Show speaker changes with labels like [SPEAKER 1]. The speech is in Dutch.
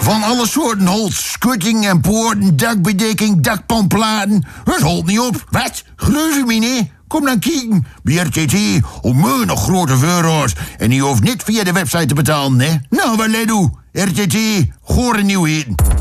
[SPEAKER 1] Van alle soorten holt, schutting en poorten, dakbedekking, dakpanplaten. Het holt niet op. Wat? Geloof je me niet? Kom dan kijken. Bij RTT, onmeunig grote euro's. En je hoeft niet via de website te betalen, hè? Nou, wat let u? RTT, gore nieuwheden.